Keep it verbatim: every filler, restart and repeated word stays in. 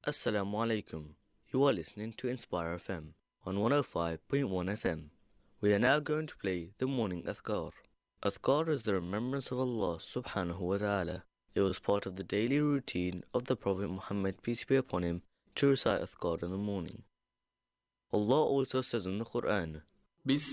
Assalamu alaikum. You are listening to Inspire F M on one oh five point one F M. We are now going to play the morning Adhkar. Adhkar is the remembrance of Allah subhanahu wa ta'ala. It was part of the daily routine of the Prophet Muhammad, peace be upon him, to recite Adhkar in the morning. Allah also says in the Quran, بسم